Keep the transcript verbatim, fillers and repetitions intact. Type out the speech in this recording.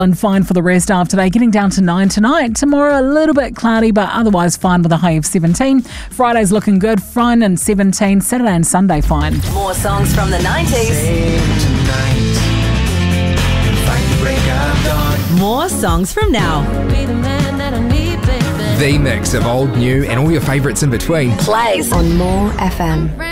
And fine for the rest of today, getting down to nine tonight. Tomorrow a little bit cloudy, but otherwise fine with a high of seventeen. Friday's looking good, fine and seventeen. Saturday and Sunday fine. More songs from the nineties. More songs from now. The mix of old, new and all your favourites in between Plays on More F M.